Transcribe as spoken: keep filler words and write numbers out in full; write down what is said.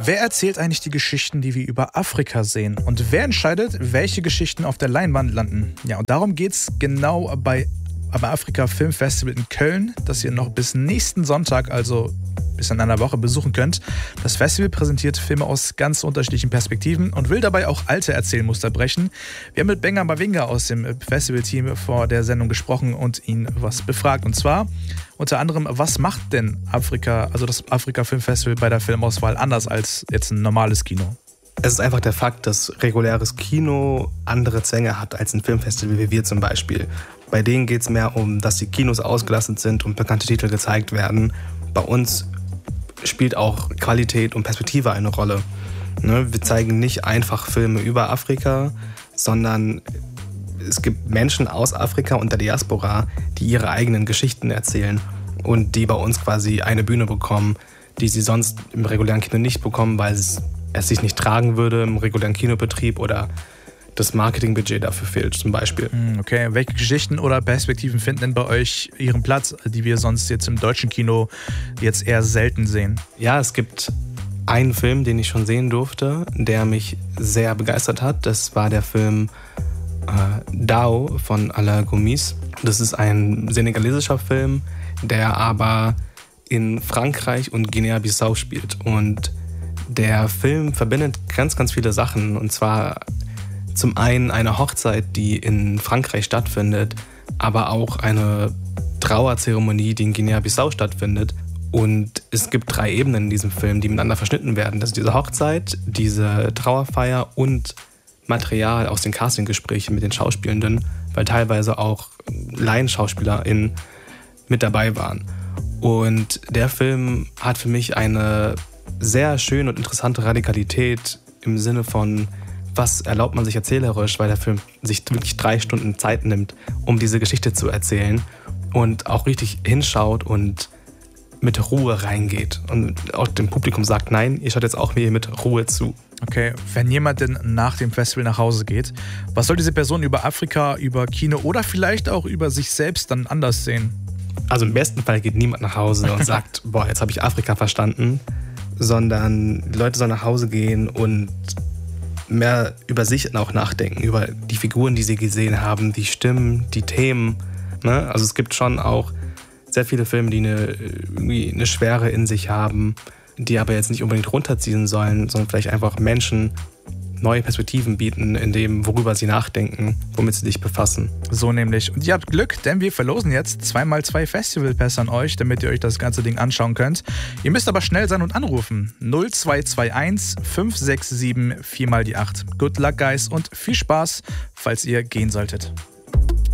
Wer erzählt eigentlich die Geschichten, die wir über Afrika sehen? Und wer entscheidet, welche Geschichten auf der Leinwand landen? Ja, und darum geht's genau bei, bei Afrika Film Festival in Köln, das ihr noch bis nächsten Sonntag, also bis in einer Woche, besuchen könnt. Das Festival präsentiert Filme aus ganz unterschiedlichen Perspektiven und will dabei auch alte Erzählmuster brechen. Wir haben mit Benga Mavinga aus dem Festivalteam vor der Sendung gesprochen und ihn was befragt. Und zwar unter anderem, was macht denn Afrika, also das Afrika Film Festival bei der Filmauswahl anders als jetzt ein normales Kino? Es ist einfach der Fakt, dass reguläres Kino andere Zwänge hat als ein Filmfestival wie wir zum Beispiel. Bei denen geht es mehr um, dass die Kinos ausgelastet sind und bekannte Titel gezeigt werden. Bei uns spielt auch Qualität und Perspektive eine Rolle. Ne? Wir zeigen nicht einfach Filme über Afrika, sondern es gibt Menschen aus Afrika und der Diaspora, die ihre eigenen Geschichten erzählen und die bei uns quasi eine Bühne bekommen, die sie sonst im regulären Kino nicht bekommen, weil es, es sich nicht tragen würde im regulären Kinobetrieb oder das Marketingbudget dafür fehlt zum Beispiel. Okay, welche Geschichten oder Perspektiven finden denn bei euch ihren Platz, die wir sonst jetzt im deutschen Kino jetzt eher selten sehen? Ja, es gibt einen Film, den ich schon sehen durfte, der mich sehr begeistert hat. Das war der Film äh, Dao von Alain Gomis. Das ist ein senegalesischer Film, der aber in Frankreich und Guinea-Bissau spielt. Und der Film verbindet ganz, ganz viele Sachen. Und zwar zum einen eine Hochzeit, die in Frankreich stattfindet, aber auch eine Trauerzeremonie, die in Guinea-Bissau stattfindet. Und es gibt drei Ebenen in diesem Film, die miteinander verschnitten werden. Das ist diese Hochzeit, diese Trauerfeier und Material aus den Castinggesprächen mit den Schauspielenden, weil teilweise auch LaienschauspielerInnen mit dabei waren. Und der Film hat für mich eine sehr schöne und interessante Radikalität im Sinne von, was erlaubt man sich erzählerisch, weil der Film sich wirklich drei Stunden Zeit nimmt, um diese Geschichte zu erzählen und auch richtig hinschaut und mit Ruhe reingeht und auch dem Publikum sagt, nein, ihr schaut jetzt auch mir mit Ruhe zu. Okay, wenn jemand denn nach dem Festival nach Hause geht, was soll diese Person über Afrika, über Kino oder vielleicht auch über sich selbst dann anders sehen? Also im besten Fall geht niemand nach Hause und sagt, boah, jetzt habe ich Afrika verstanden, sondern die Leute sollen nach Hause gehen und mehr über sich auch nachdenken, über die Figuren, die sie gesehen haben, die Stimmen, die Themen. Ne? Also es gibt schon auch sehr viele Filme, die eine, irgendwie eine Schwere in sich haben, die aber jetzt nicht unbedingt runterziehen sollen, sondern vielleicht einfach Menschen neue Perspektiven bieten, in dem, worüber sie nachdenken, womit sie sich befassen. So nämlich. Und ihr habt Glück, denn wir verlosen jetzt zweimal zwei Festivalpässe an euch, damit ihr euch das ganze Ding anschauen könnt. Ihr müsst aber schnell sein und anrufen. null zwei zwei eins fünf sechs sieben vier mal die acht. Good luck, guys, und viel Spaß, falls ihr gehen solltet.